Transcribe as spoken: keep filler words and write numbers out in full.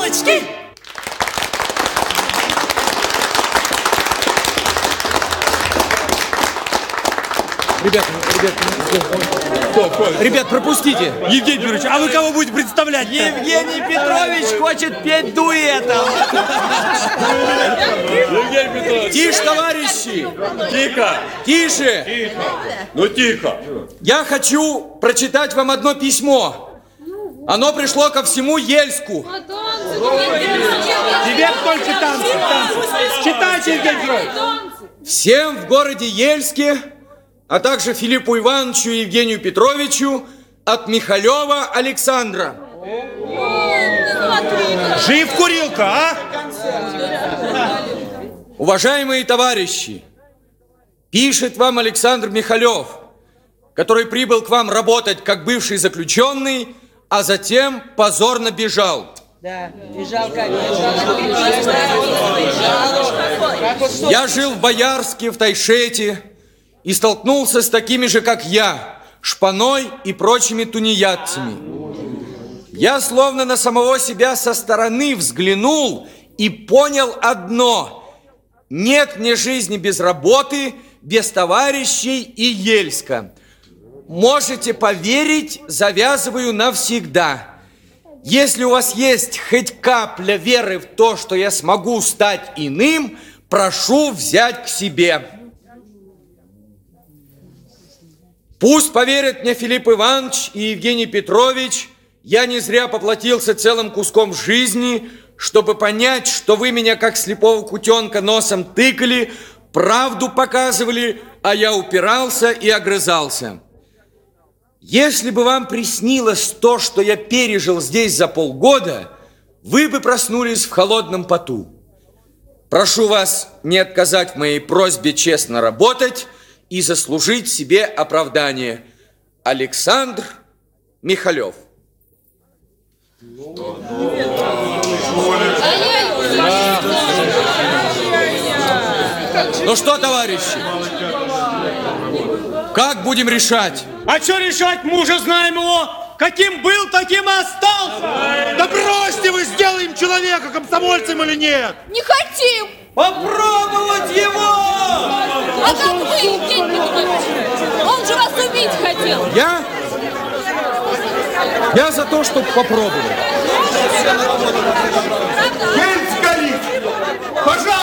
Елочки! Ребят, ребят, ребят, ребят, пропустите. Евгений Петрович, а вы кого будете представлять? Евгений Петрович хочет петь дуэтом. Евгений Петрович. Тише, товарищи. Тихо. Тише. Тихо. Ну, тихо. Я хочу прочитать вам одно письмо. Оно пришло ко всему Ельску. Тебе только танцы, танцы. Читайте, Евгений Петрович. Всем в городе Ельске, а также Филиппу Ивановичу и Евгению Петровичу от Михалева Александра. Жив курилка, а? Уважаемые товарищи, пишет вам Александр Михалев, который прибыл к вам работать как бывший заключенный, а затем позорно бежал. Да, бежал, конечно. Я жил в Боярске, в Тайшете и столкнулся с такими же, как я, Шпаной и прочими тунеядцами. Я словно на самого себя со стороны взглянул и понял одно: нет мне жизни без работы, без товарищей и Ельска. Можете поверить, завязываю навсегда. Если у вас есть хоть капля веры в то, что я смогу стать иным, прошу взять к себе. Пусть поверят мне Филипп Иванович и Евгений Петрович, я не зря поплатился целым куском жизни, чтобы понять, что вы меня как слепого кутенка носом тыкали, правду показывали, а я упирался и огрызался. Если бы вам приснилось то, что я пережил здесь за полгода, вы бы проснулись в холодном поту. Прошу вас не отказать в моей просьбе честно работать и заслужить себе оправдание. Александр Михалев. Ну что, товарищи, как будем решать? А что решать? Мы уже знаем его. Каким был, таким и остался. Да бросьте вы, сделаем человека комсомольцем или нет? Не хотим! Попробовать его! А как вы, Евгений Петрович? Он же вас убить хотел. Я? Я за то, чтобы попробовать. Ельц горит! Пожалуйста!